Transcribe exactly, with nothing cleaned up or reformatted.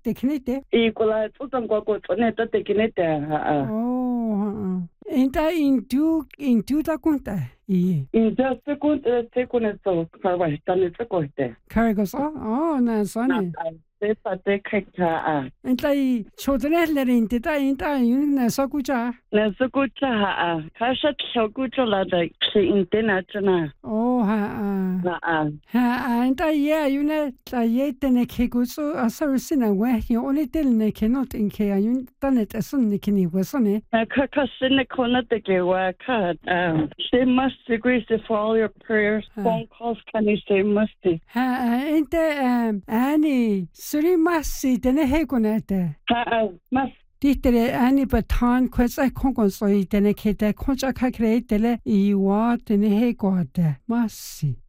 teknite. Ikola tutang ko ko neta tekinete ha. Oh. Enta intu intu ta kunta. I. Inja se kun te kuneto karwa tani te kote. Kargos oh na sani. Se pate kekta a. Enta I chodne lerin ta inta yun na sakucha. Na sukucha ha. Kasha chokucha la da ke international. Oh ha. Ha. Ha enta ye yun ta ye tene keguso asarusina we you only tell ne cannot in ke yun tanet asun ne kini wesone. Na kakasine kona te ke wa ka. Say must agree for all your prayers. Phone calls can you say musty. Ha enta ani suri masi tene he konate. Ha must. Titere ani batan kwesa konkon soi tene kete koncha kakre tele I wa tene he kote masi.